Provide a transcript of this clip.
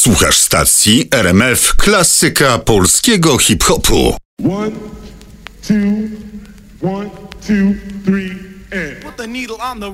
Słuchasz stacji RMF Klasyka Polskiego Hip-Hopu. 1, 2, 1, 2, 3 and... Put the needle on the